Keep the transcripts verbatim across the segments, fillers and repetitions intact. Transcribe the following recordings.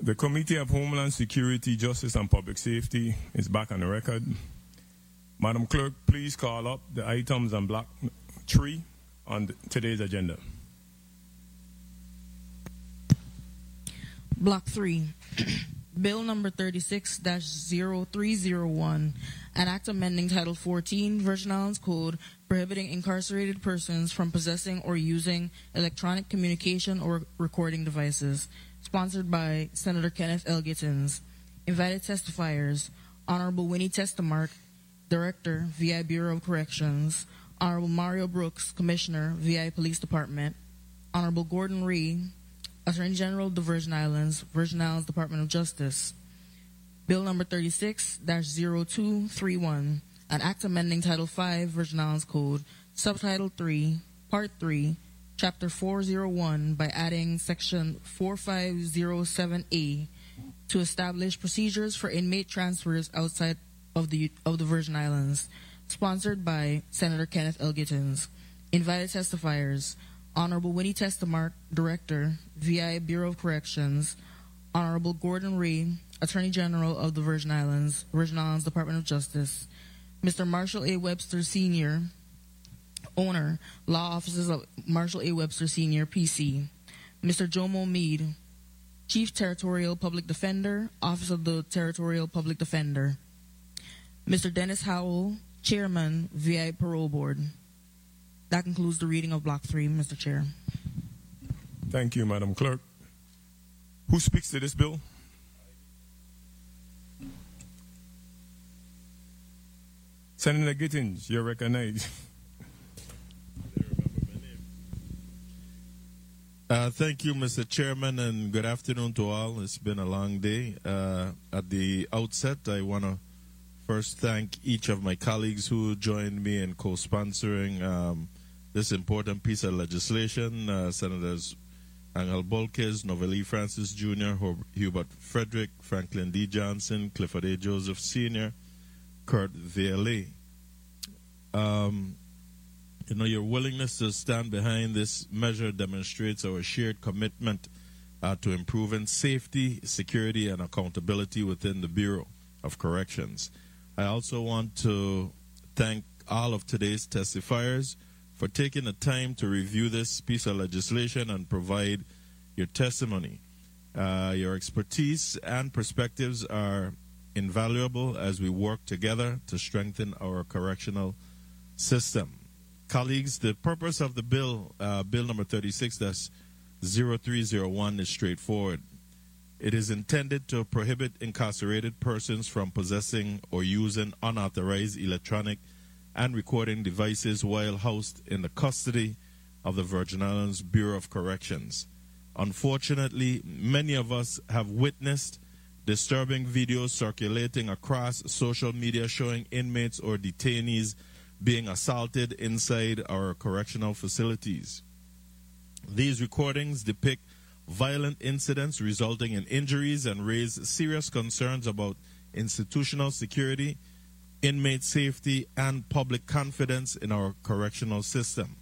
The Committee of Homeland Security, Justice and Public Safety is back on the record. Madam Clerk, please call up the items on block three on the, today's agenda. Block three, Bill number thirty-six dash zero three zero one, an act amending Title fourteen, Virgin Islands Code, prohibiting incarcerated persons from possessing or using electronic communication or recording devices, sponsored by Senator Kenneth L. Gittins. Invited testifiers, Honorable Winnie Testamark, Director, V I Bureau of Corrections, Honorable Mario Brooks, Commissioner, V I Police Department, Honorable Gordon Ree, Attorney General of the Virgin Islands, Virgin Islands Department of Justice. Bill number thirty-six dash zero two three one, an act amending Title five, Virgin Islands Code, Subtitle three, Part three, Chapter four oh one by adding Section forty-five oh seven A to establish procedures for inmate transfers outside of the of the Virgin Islands, sponsored by Senator Kenneth L. Gittins. Invited testifiers, Honorable Winnie Testamark, Director, V I Bureau of Corrections, Honorable Gordon Ree, Attorney General of the Virgin Islands, Virgin Islands Department of Justice, Mister Marshall A. Webster Senior, Owner, Law Offices of Marshall A. Webster Senior, P C, Mister Jomo Meade, Chief Territorial Public Defender, Office of the Territorial Public Defender, Mister Dennis Howell, Chairman, V I Parole Board. That concludes the reading of Block three, Mister Chair. Thank you, Madam Clerk. Who speaks to this bill? Senator Gittins, you're recognized. Uh, thank you, Mister Chairman, and good afternoon to all. It's been a long day. Uh, at the outset, I want to first thank each of my colleagues who joined me in co-sponsoring um, this important piece of legislation. Uh, Senators Angel Bolkes, Novelli Francis Junior, Hubert Frederick, Franklin D. Johnson, Clifford A. Joseph Senior, Kurt Vaile. Um, you know, your willingness to stand behind this measure demonstrates our shared commitment uh, to improving safety, security, and accountability within the Bureau of Corrections. I also want to thank all of today's testifiers for taking the time to review this piece of legislation and provide your testimony. Uh, your expertise and perspectives are invaluable as we work together to strengthen our correctional system. Colleagues, the purpose of the bill, uh, Bill number thirty-six dash zero three zero one, is straightforward. It is intended to prohibit incarcerated persons from possessing or using unauthorized electronic and recording devices while housed in the custody of the Virgin Islands Bureau of Corrections. Unfortunately, many of us have witnessed disturbing videos circulating across social media showing inmates or detainees being assaulted inside our correctional facilities. These recordings depict violent incidents resulting in injuries and raise serious concerns about institutional security, inmate safety, and public confidence in our correctional system.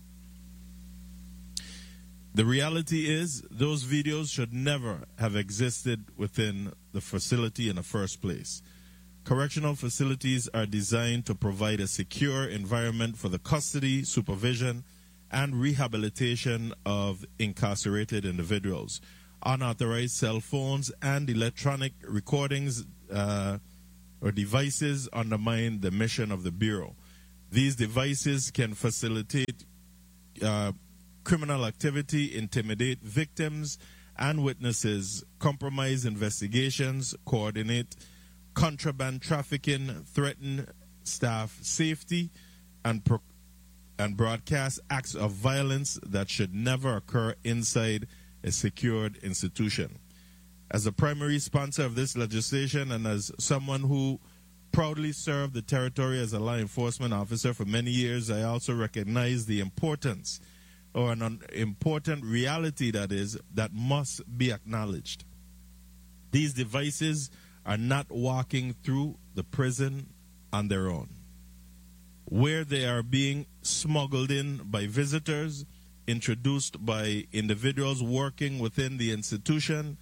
The reality is, those videos should never have existed within the facility in the first place. Correctional facilities are designed to provide a secure environment for the custody, supervision, and rehabilitation of incarcerated individuals. Unauthorized cell phones and electronic recordings uh, or devices undermine the mission of the Bureau. These devices can facilitate uh, criminal activity, intimidate victims and witnesses, compromise investigations, coordinate contraband trafficking, threaten staff safety, and pro- and broadcast acts of violence that should never occur inside a secured institution. As the primary sponsor of this legislation and as someone who proudly served the territory as a law enforcement officer for many years, I also recognize the importance, or an un- important reality that is, that must be acknowledged. These devices are not walking through the prison on their own. Where they are being smuggled in by visitors, introduced by individuals working within the institution,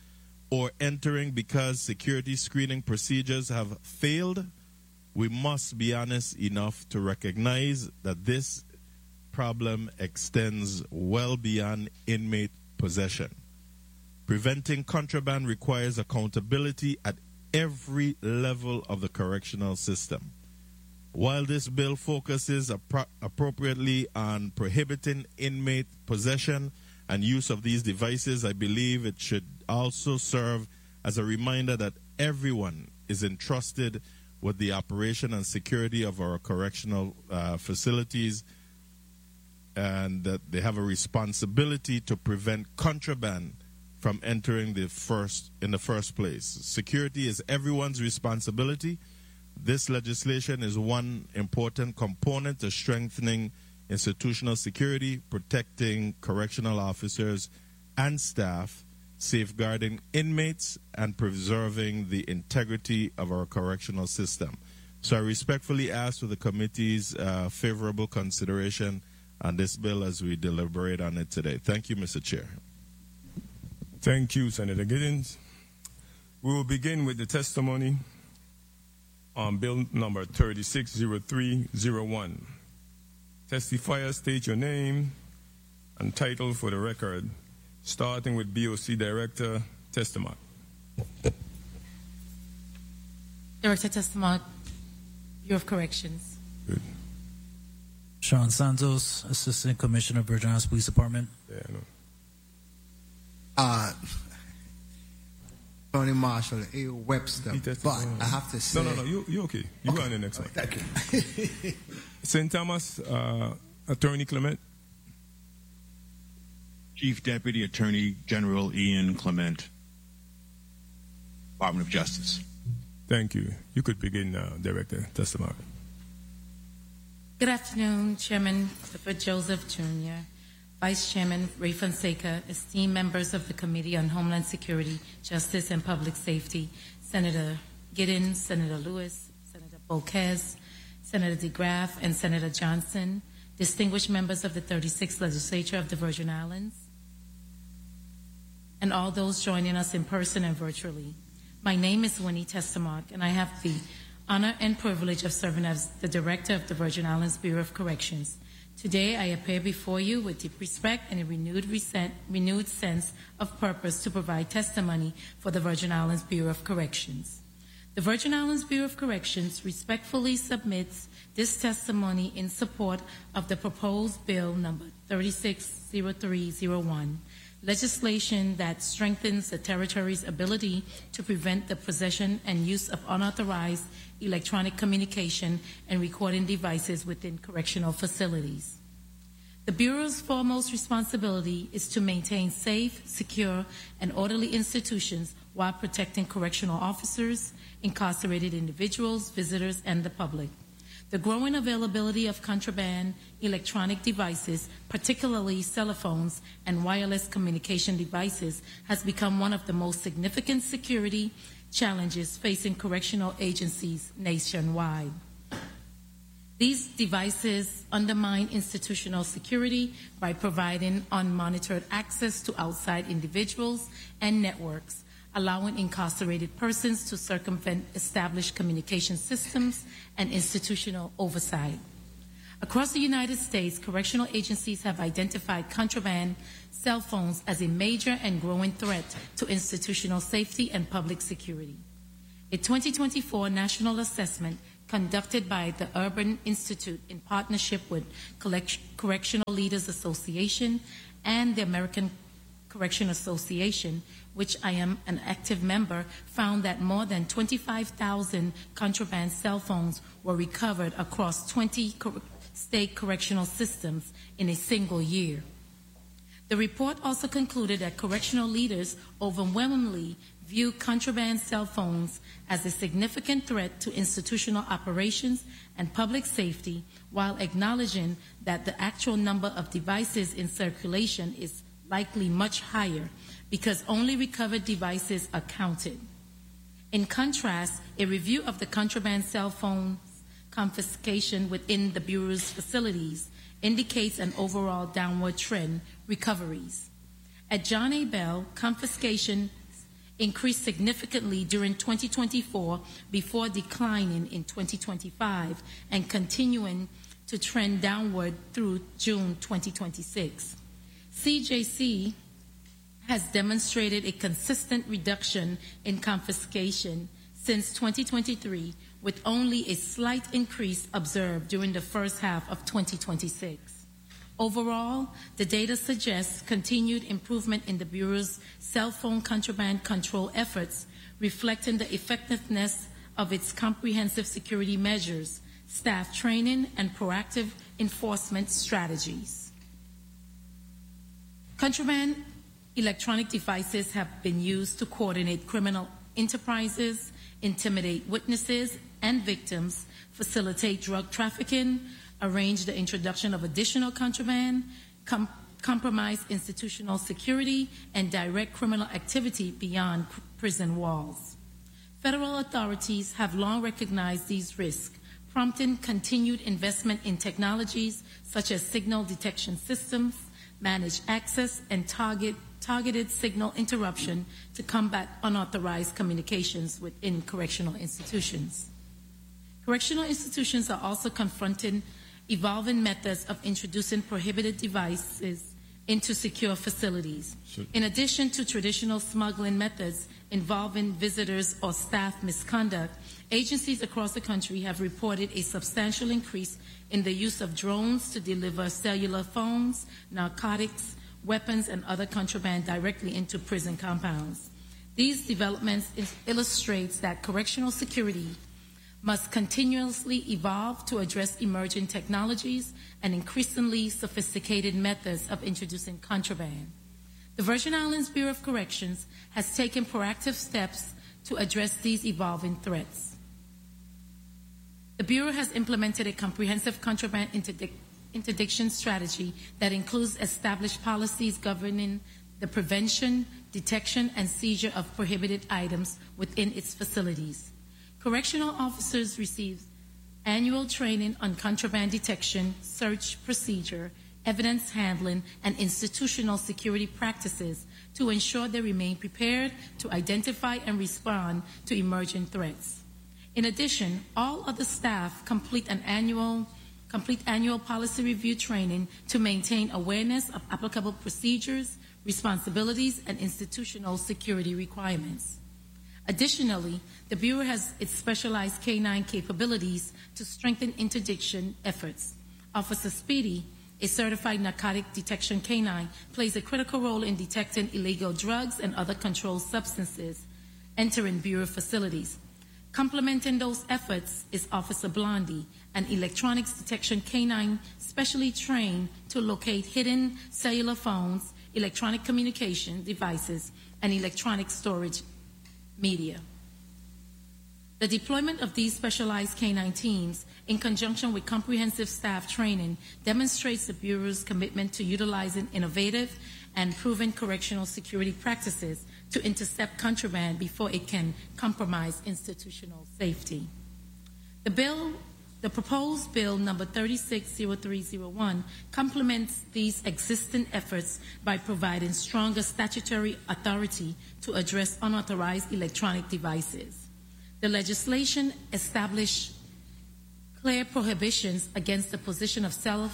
or entering because security screening procedures have failed, we must be honest enough to recognize that this problem extends well beyond inmate possession. Preventing contraband requires accountability at every level of the correctional system. While this bill focuses appro- appropriately on prohibiting inmate possession and use of these devices, I believe it should also serve as a reminder that everyone is entrusted with the operation and security of our correctional uh, facilities, and that they have a responsibility to prevent contraband from entering the first in the first place. Security is everyone's responsibility. This legislation is one important component to strengthening institutional security, protecting correctional officers and staff, safeguarding inmates, and preserving the integrity of our correctional system. So I respectfully ask for the committee's uh, favorable consideration on this bill as we deliberate on it today. Thank you, Mister Chair. Thank you, Senator Giddens. We will begin with the testimony on bill number thirty-six oh three oh one. Testifier, state your name and title for the record, starting with B O C Director Testimony. Director Testimony, Bureau of Corrections. Good. Sean Santos, Assistant Commissioner, Virgin Islands Police Department. Yeah, I know. Uh, Tony Marshall, A. Webster, but I have to say... No, no, no, you, you're okay. You okay. go on the next one. Thank you. Saint Thomas, uh, Attorney Clement. Chief Deputy Attorney General Ian Clement, Department of Justice. Thank you. You could begin, uh, Director Testimony. Good afternoon, Chairman Clifford Joseph Junior, Vice Chairman Ray Fonseca, esteemed members of the Committee on Homeland Security, Justice, and Public Safety, Senator Giddens, Senator Lewis, Senator Bolquez, Senator DeGraff, and Senator Johnson, distinguished members of the thirty-sixth Legislature of the Virgin Islands, and all those joining us in person and virtually. My name is Winnie Testamont, and I have the honor and privilege of serving as the Director of the Virgin Islands Bureau of Corrections. Today, I appear before you with deep respect and a renewed, resent, renewed sense of purpose to provide testimony for the Virgin Islands Bureau of Corrections. The Virgin Islands Bureau of Corrections respectfully submits this testimony in support of the proposed bill number thirty-six oh three oh one, legislation that strengthens the territory's ability to prevent the possession and use of unauthorized electronic communication and recording devices within correctional facilities. The Bureau's foremost responsibility is to maintain safe, secure, and orderly institutions while protecting correctional officers, incarcerated individuals, visitors, and the public. The growing availability of contraband electronic devices, particularly cell phones and wireless communication devices, has become one of the most significant security challenges facing correctional agencies nationwide. These devices undermine institutional security by providing unmonitored access to outside individuals and networks, allowing incarcerated persons to circumvent established communication systems and institutional oversight. Across the United States, correctional agencies have identified contraband cell phones as a major and growing threat to institutional safety and public security. A twenty twenty-four national assessment conducted by the Urban Institute in partnership with Correctional Leaders Association and the American Correction Association, which I am an active member, found that more than twenty-five thousand contraband cell phones were recovered across twenty cor- state correctional systems in a single year. The report also concluded that correctional leaders overwhelmingly view contraband cell phones as a significant threat to institutional operations and public safety, while acknowledging that the actual number of devices in circulation is likely much higher because only recovered devices are counted. In contrast, a review of the contraband cell phone confiscation within the Bureau's facilities indicates an overall downward trend recoveries. At John A. Bell, confiscation increased significantly during twenty twenty-four before declining in twenty twenty-five and continuing to trend downward through June twenty twenty-six. C J C has demonstrated a consistent reduction in confiscation since twenty twenty-three, with only a slight increase observed during the first half of twenty twenty-six. Overall, the data suggests continued improvement in the Bureau's cell phone contraband control efforts, reflecting the effectiveness of its comprehensive security measures, staff training, and proactive enforcement strategies. Contraband electronic devices have been used to coordinate criminal enterprises, intimidate witnesses and victims, facilitate drug trafficking, arrange the introduction of additional contraband, com- compromise institutional security, and direct criminal activity beyond pr- prison walls. Federal authorities have long recognized these risks, prompting continued investment in technologies such as signal detection systems, managed access, and target, targeted signal interruption to combat unauthorized communications within correctional institutions. Correctional institutions are also confronting evolving methods of introducing prohibited devices into secure facilities. Sure. In addition to traditional smuggling methods involving visitors or staff misconduct, agencies across the country have reported a substantial increase in the use of drones to deliver cellular phones, narcotics, weapons, and other contraband directly into prison compounds. These developments illustrate that correctional security must continuously evolve to address emerging technologies and increasingly sophisticated methods of introducing contraband. The Virgin Islands Bureau of Corrections has taken proactive steps to address these evolving threats. The Bureau has implemented a comprehensive contraband interdic- interdiction strategy that includes established policies governing the prevention, detection, and seizure of prohibited items within its facilities. Correctional officers receive annual training on contraband detection, search procedure, evidence handling, and institutional security practices to ensure they remain prepared to identify and respond to emerging threats. In addition, all other staff complete an annual complete annual policy review training to maintain awareness of applicable procedures, responsibilities, and institutional security requirements. Additionally, the Bureau has its specialized K nine capabilities to strengthen interdiction efforts. Officer Speedy, a certified narcotic detection K nine, plays a critical role in detecting illegal drugs and other controlled substances entering Bureau facilities. Complementing those efforts is Officer Blondie, an electronics detection K nine specially trained to locate hidden cellular phones, electronic communication devices, and electronic storage media. The deployment of these specialized K nine teams, in conjunction with comprehensive staff training, demonstrates the Bureau's commitment to utilizing innovative and proven correctional security practices to intercept contraband before it can compromise institutional safety. The bill, the proposed bill number thirty-six oh three oh one complements these existing efforts by providing stronger statutory authority to address unauthorized electronic devices. The legislation established clear prohibitions against the possession of cell,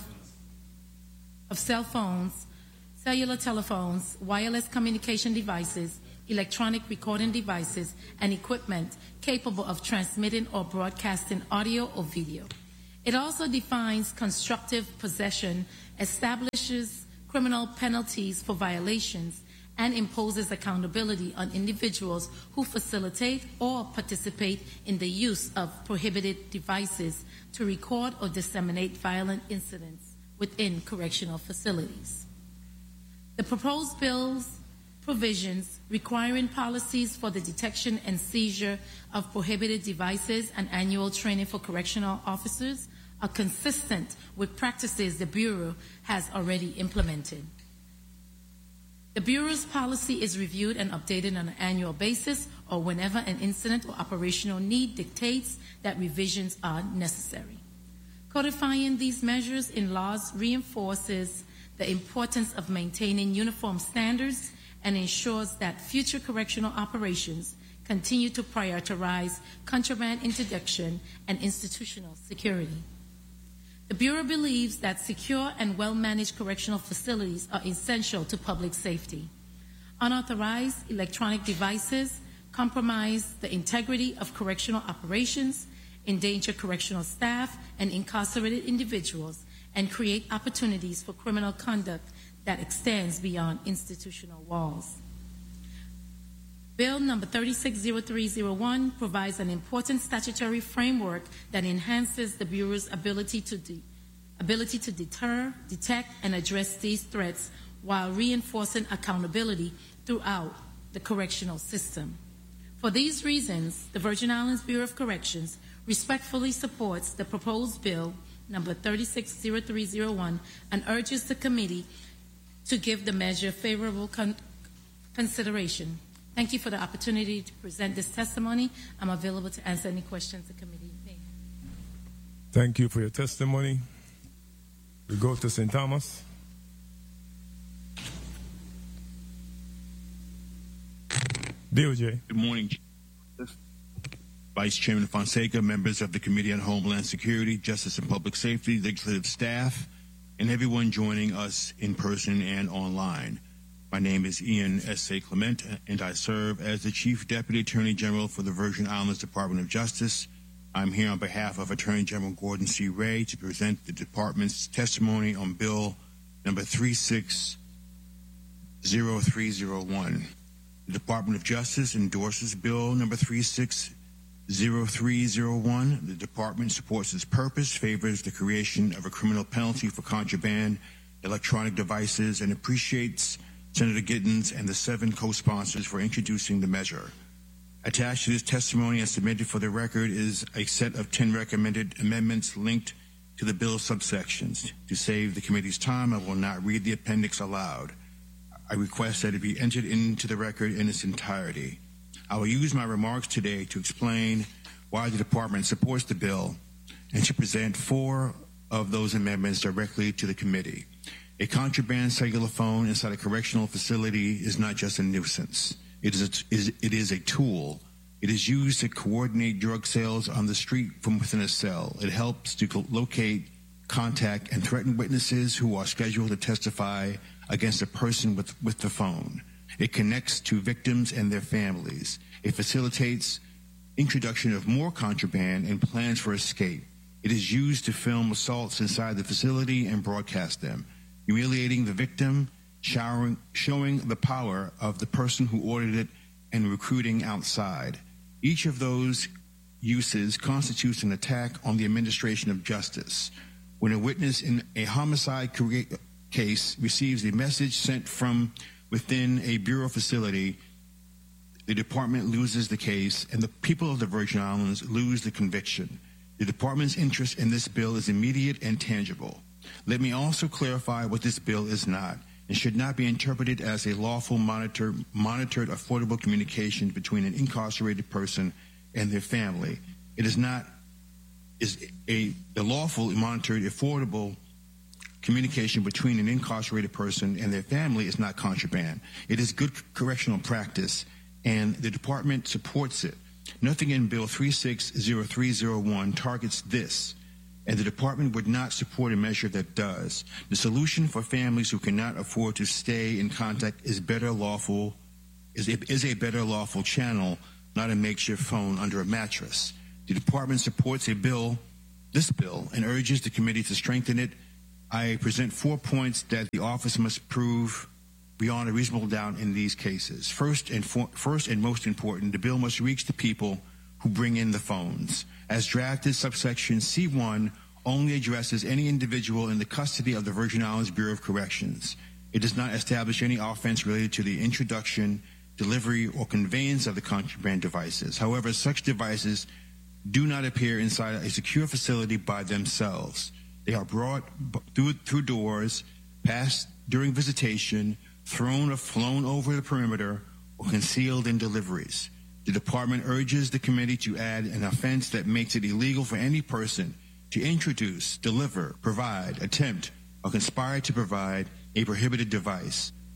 of cell phones, cellular telephones, wireless communication devices, electronic recording devices, and equipment capable of transmitting or broadcasting audio or video. It also defines constructive possession, establishes criminal penalties for violations, and imposes accountability on individuals who facilitate or participate in the use of prohibited devices to record or disseminate violent incidents within correctional facilities. The proposed bill's provisions requiring policies for the detection and seizure of prohibited devices and annual training for correctional officers are consistent with practices the Bureau has already implemented. The Bureau's policy is reviewed and updated on an annual basis or whenever an incident or operational need dictates that revisions are necessary. Codifying these measures in laws reinforces the importance of maintaining uniform standards and ensures that future correctional operations continue to prioritize contraband interdiction and institutional security. The Bureau believes that secure and well-managed correctional facilities are essential to public safety. Unauthorized electronic devices compromise the integrity of correctional operations, endanger correctional staff and incarcerated individuals, and create opportunities for criminal conduct that extends beyond institutional walls. Bill number thirty-six oh three oh one provides an important statutory framework that enhances the Bureau's ability to, de- ability to deter, detect, and address these threats while reinforcing accountability throughout the correctional system. For these reasons, the Virgin Islands Bureau of Corrections respectfully supports the proposed bill number thirty-six oh three oh one and urges the committee to give the measure favorable con- consideration. Thank you for the opportunity to present this testimony. I'm available to answer any questions the committee may have. Thank you for your testimony. We go to Saint Thomas. D O J. Good morning, Vice Chairman Fonseca, members of the Committee on Homeland Security, Justice and Public Safety, legislative staff, and everyone joining us in person and online. My name is Ian S A. Clement, and I serve as the Chief Deputy Attorney General for the Virgin Islands Department of Justice. I'm here on behalf of Attorney General Gordon C. Ray to present the Department's testimony on Bill number thirty-six oh three oh one. The Department of Justice endorses Bill number thirty-six oh three oh one. The Department supports its purpose, favors the creation of a criminal penalty for contraband electronic devices, and appreciates Senator Gittens and the seven co-sponsors for introducing the measure. Attached to this testimony and submitted for the record is a set of ten recommended amendments linked to the bill's subsections. To save the committee's time, I will not read the appendix aloud. I request that it be entered into the record in its entirety. I will use my remarks today to explain why the department supports the bill and to present four of those amendments directly to the committee. A contraband cellular phone inside a correctional facility is not just a nuisance. It is a, it is a tool. It is used to coordinate drug sales on the street from within a cell. It helps to locate, contact, and threaten witnesses who are scheduled to testify against a person with, with the phone. It connects to victims and their families. It facilitates introduction of more contraband and plans for escape. It is used to film assaults inside the facility and broadcast them, humiliating the victim, showering, showing the power of the person who ordered it, and recruiting outside. Each of those uses constitutes an attack on the administration of justice. When a witness in a homicide case receives a message sent from within a bureau facility, the department loses the case, and the people of the Virgin Islands lose the conviction. The department's interest in this bill is immediate and tangible. Let me also clarify what this bill is not and should not be interpreted as a lawful monitor, monitored affordable communication between an incarcerated person and their family. It is not is a the lawful monitored affordable communication between an incarcerated person and their family is not contraband. It is good correctional practice, and the department supports it. Nothing in Bill thirty-six oh three oh one targets this, and the department would not support a measure that does. The solution for families who cannot afford to stay in contact is better lawful is a, is a better lawful channel, not a makeshift phone under a mattress. The department supports a bill, this bill, and urges the committee to strengthen it. I present four points that the office must prove beyond a reasonable doubt in these cases. First and for, first and most important, the bill must reach the people who bring in the phones. As drafted, subsection C one only addresses any individual in the custody of the Virgin Islands Bureau of Corrections. It does not establish any offense related to the introduction, delivery, or conveyance of the contraband devices. However, such devices do not appear inside a secure facility by themselves. They are brought through, through doors, passed during visitation, thrown or flown over the perimeter, or concealed in deliveries. The department urges the committee to add an offense that makes it illegal for any person to introduce, deliver, provide, attempt, or conspire to provide a prohibited device, or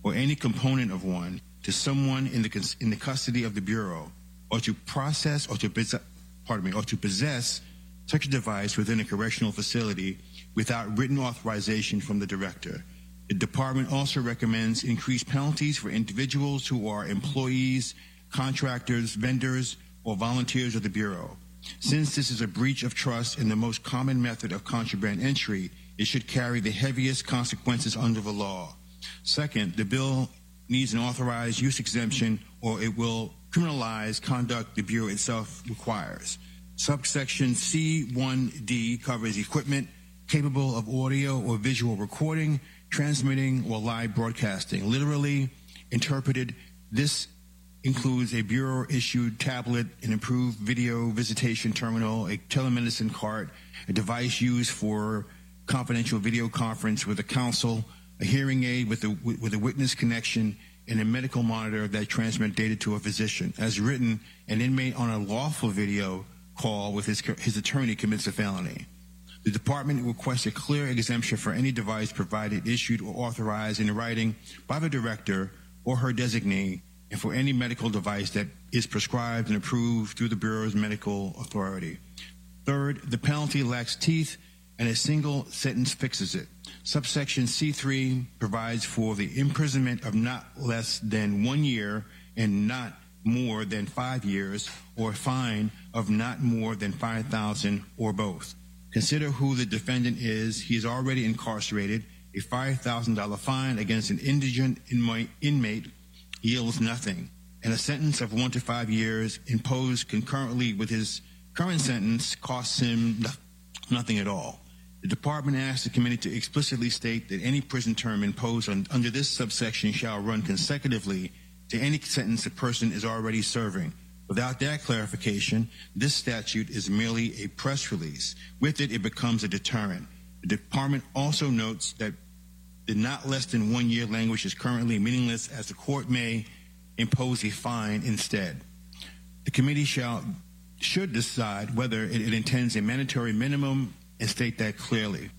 or any component of one to someone in the in the custody of the Bureau, or to process or to pardon me, or to possess such a device within a correctional facility without written authorization from the director. The department also recommends increased penalties for individuals who are employees, contractors, vendors, or volunteers of the Bureau. Since this is a breach of trust and the most common method of contraband entry, it should carry the heaviest consequences under the law. Second, the bill needs an authorized use exemption, or it will criminalize conduct the Bureau itself requires. Subsection C one D covers equipment capable of audio or visual recording, transmitting, or live broadcasting. Literally interpreted, this includes a Bureau-issued tablet, an improved video visitation terminal, a telemedicine cart, a device used for confidential video conference with a counsel, a hearing aid with a, with a witness connection, and a medical monitor that transmits data to a physician. As written, an inmate on a lawful video call with his, his attorney commits a felony. The department requests a clear exemption for any device provided, issued, or authorized in writing by the director or her designee, and for any medical device that is prescribed and approved through the Bureau's medical authority. Third, the penalty lacks teeth, and a single sentence fixes it. Subsection C three provides for the imprisonment of not less than one year and not more than five years, or a fine of not more than five thousand dollars, or both. Consider who the defendant is. He is already incarcerated. A five thousand dollars fine against an indigent inmate yields nothing, and a sentence of one to five years imposed concurrently with his current sentence costs him nothing at all. The department asks the committee to explicitly state that any prison term imposed on, under this subsection shall run consecutively to any sentence a person is already serving. Without that clarification, this statute is merely a press release. With it, it becomes a deterrent. The department also notes that the not less than one year language is currently meaningless, as the court may impose a fine instead. The committee shall should decide whether it, it intends a mandatory minimum and state that clearly.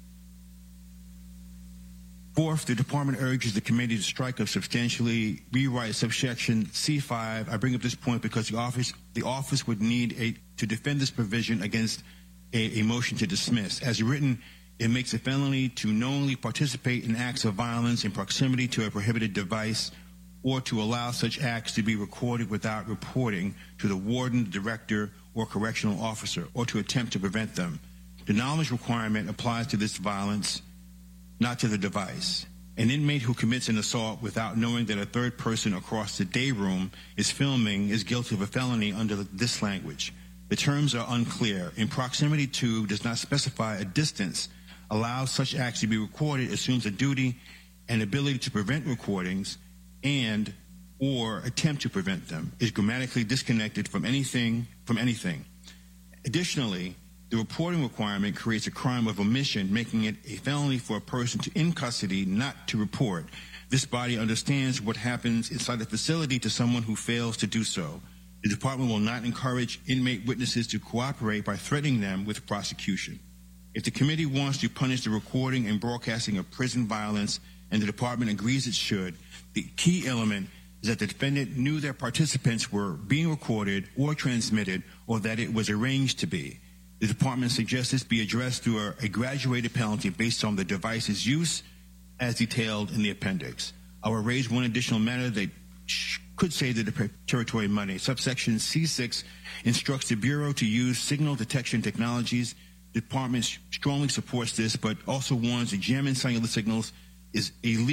Fourth, the department urges the committee to strike or substantially rewrite subsection C five. I bring up this point because the office the office would need a to defend this provision against a, a motion to dismiss. As written, it makes a felony to knowingly participate in acts of violence in proximity to a prohibited device, or to allow such acts to be recorded without reporting to the warden, director, or correctional officer, or to attempt to prevent them. The knowledge requirement applies to this violence, not to the device. An inmate who commits an assault without knowing that a third person across the day room is filming is guilty of a felony under this language. The terms are unclear. In proximity to does not specify a distance. Allows such acts to be recorded assumes a duty and ability to prevent recordings and or attempt to prevent them, is grammatically disconnected from anything from anything. Additionally, the reporting requirement creates a crime of omission, making it a felony for a person to in custody not to report. This body understands what happens inside the facility to someone who fails to do so. The department will not encourage inmate witnesses to cooperate by threatening them with prosecution. If the committee wants to punish the recording and broadcasting of prison violence, and the department agrees it should, the key element is that the defendant knew that participants were being recorded or transmitted, or that it was arranged to be. The department suggests this be addressed through a, a graduated penalty based on the device's use as detailed in the appendix. I will raise one additional matter that sh- could save the territory money. Subsection C six instructs the Bureau to use signal detection technologies. The department strongly supports this, but also warns that jamming cellular signals is illegal.